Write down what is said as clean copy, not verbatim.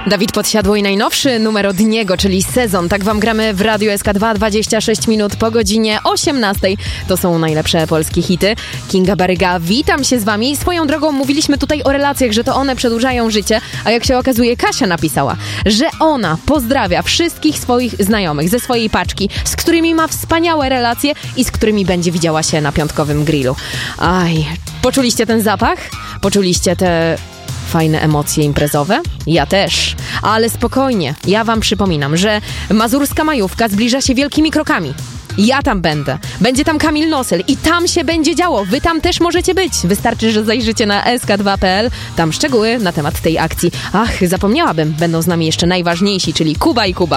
Dawid Podsiadło i najnowszy numer od niego, czyli Sezon. Tak wam gramy w Radiu SK2, 26 minut po godzinie 18. To są najlepsze polskie hity. Kinga Baryga, witam się z wami. Swoją drogą mówiliśmy tutaj o relacjach, że to one przedłużają życie, a jak się okazuje, Kasia napisała, że ona pozdrawia wszystkich swoich znajomych ze swojej paczki, z którymi ma wspaniałe relacje i z którymi będzie widziała się na piątkowym grillu. Aj, poczuliście ten zapach? Poczuliście te fajne emocje imprezowe? Ja też. Ale spokojnie, ja wam przypominam, że mazurska majówka zbliża się wielkimi krokami. Ja tam będę. Będzie tam Kamil Nosel i tam się będzie działo. Wy tam też możecie być. Wystarczy, że zajrzycie na sk2.pl. Tam szczegóły na temat tej akcji. Ach, zapomniałabym. Będą z nami jeszcze najważniejsi, czyli Kuba i Kuba.